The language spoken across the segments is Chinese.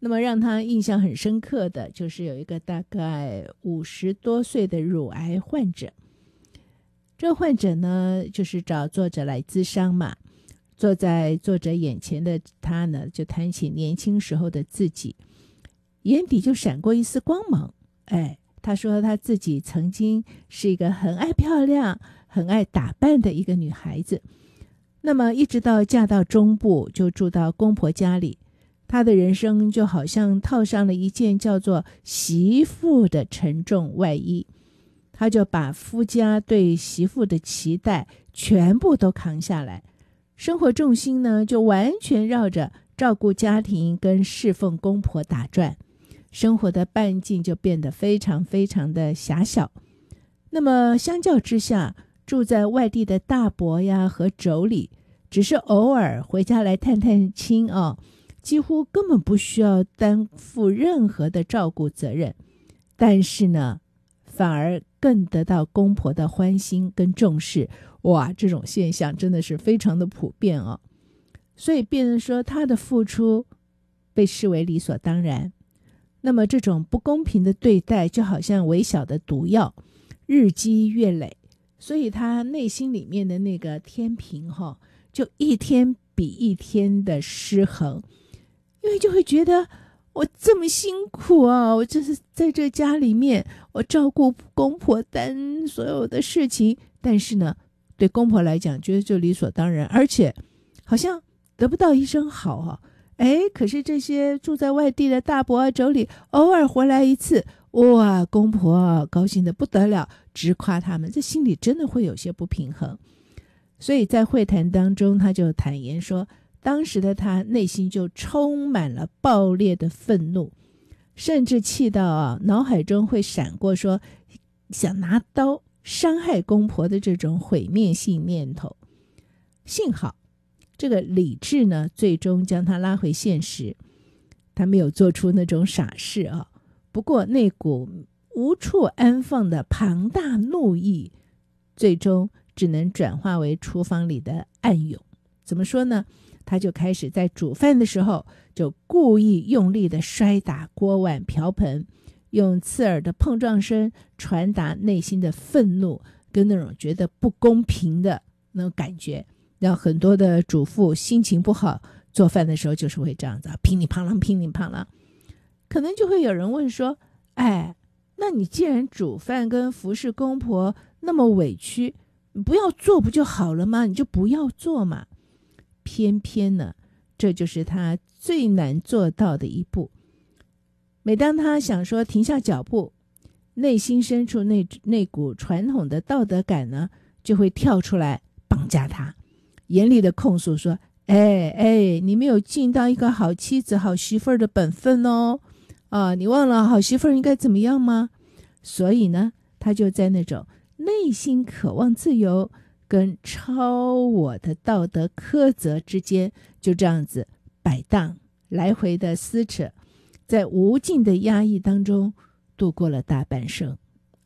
那么让他印象很深刻的就是有一个大概50多岁的乳癌患者。这个患者呢，就是找作者来咨商嘛。坐在作者眼前的他呢，就谈起年轻时候的自己，眼底就闪过一丝光芒。他说他自己曾经是一个很爱漂亮、很爱打扮的一个女孩子。那么一直到嫁到中部，就住到公婆家里，她的人生就好像套上了一件叫做媳妇的沉重外衣。他就把夫家对媳妇的期待全部都扛下来，生活重心呢就完全绕着照顾家庭跟侍奉公婆打转，生活的半径就变得非常非常的狭小。那么相较之下，住在外地的大伯呀和妯娌，只是偶尔回家来探探亲几乎根本不需要担负任何的照顾责任，但是呢反而更得到公婆的欢心跟重视。哇，这种现象真的是非常的普遍所以变成说他的付出被视为理所当然。那么这种不公平的对待就好像微小的毒药，日积月累，所以他内心里面的那个天平就一天比一天的失衡。因为就会觉得我这么辛苦我就是在这家里面，我照顾公婆担所有的事情，但是呢对公婆来讲觉得就理所当然，而且好像得不到一声好可是这些住在外地的大伯妯娌偶尔回来一次，哇，公婆高兴得不得了，直夸他们，这心里真的会有些不平衡。所以在会谈当中，他就坦言说，当时的他内心就充满了爆裂的愤怒，甚至气到脑海中会闪过说想拿刀伤害公婆的这种毁灭性念头。幸好这个理智呢最终将他拉回现实，他没有做出那种傻事不过那股无处安放的庞大怒意最终只能转化为厨房里的暗涌。怎么说呢？他就开始在煮饭的时候就故意用力的摔打锅碗瓢盆，用刺耳的碰撞声传达内心的愤怒跟那种觉得不公平的那种感觉，让很多的主妇心情不好，做饭的时候就是会这样子噼里啪啦噼里啪啦。可能就会有人问说，那你既然煮饭跟服侍公婆那么委屈，你不要做不就好了吗？你就不要做嘛。偏偏呢，这就是他最难做到的一步。每当他想说停下脚步，内心深处那股传统的道德感呢，就会跳出来绑架他，严厉的控诉说，你没有尽到一个好妻子好媳妇儿的本分你忘了好媳妇儿应该怎么样吗？所以呢，他就在那种内心渴望自由跟超我的道德苛责之间，就这样子摆荡来回的撕扯，在无尽的压抑当中度过了大半生。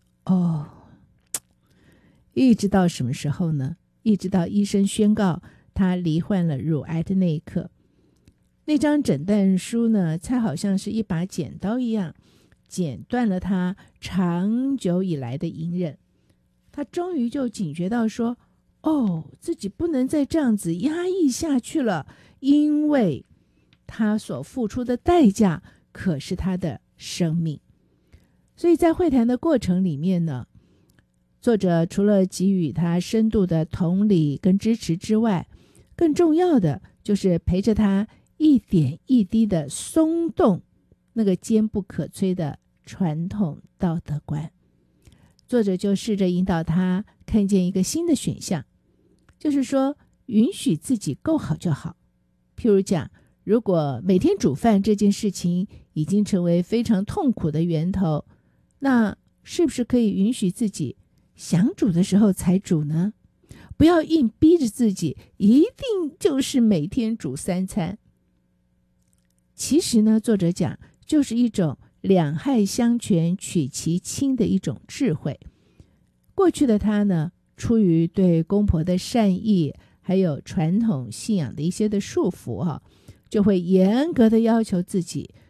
一直到什么时候呢？一直到医生宣告他罹患了乳癌的那一刻。那张诊断书呢，才好像是一把剪刀一样，剪断了他长久以来的隐忍。他终于就警觉到说，自己不能再这样子压抑下去了，因为他所付出的代价可是他的生命。所以在会谈的过程里面呢，作者除了给予他深度的同理跟支持之外，更重要的就是陪着他一点一滴的松动那个坚不可摧的传统道德观。作者就试着引导他看见一个新的选项，就是说允许自己够好就好。譬如讲，如果每天煮饭这件事情已经成为非常痛苦的源头，那是不是可以允许自己想煮的时候才煮呢？不要硬逼着自己一定就是每天煮3餐。其实呢，作者讲就是一种两害相权取其轻的一种智慧。过去的他呢，出于对公婆的善意还有传统信仰的一些的束缚就会严格的要求自己